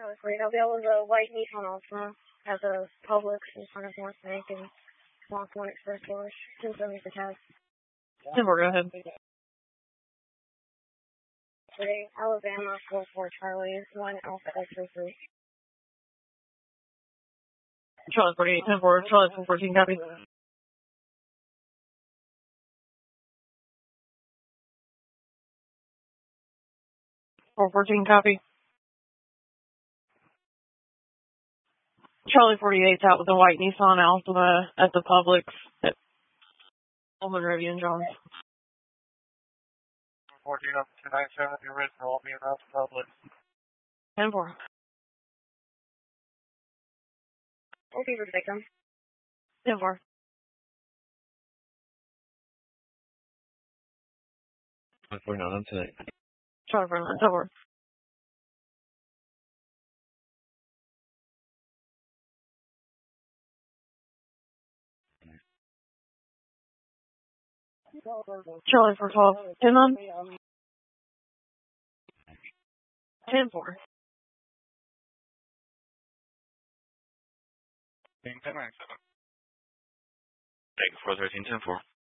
That was a white Nissan Altima at the Publix in front of North Bank and Block 1 Express Doors. 270 for test. 10-4, go ahead. Today, Alabama 44 Charlie 1 Alpha X-33. Charlie 48, 10-4, Charlie 414, copy. Four 14, copy. Charlie 48's out with the white Nissan Altima at the Publix at Coleman Rivian and Johns. 14 up to 297, the original will be around the Publix. 10-4. Okay, for victim. 10-4. Charlie 49 on tonight. Charlie 49, 10-4. Charlie 412, 10 on. 10-4. 10-9-7. Take 413, 10-4.